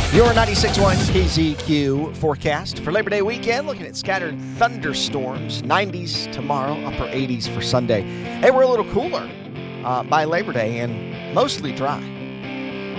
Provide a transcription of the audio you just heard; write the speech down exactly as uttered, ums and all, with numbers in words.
Your ninety-six point one K Z Q forecast for Labor Day weekend, looking at scattered thunderstorms, nineties tomorrow, upper eighties for Sunday. Hey, we're a little cooler uh, by Labor Day and mostly dry.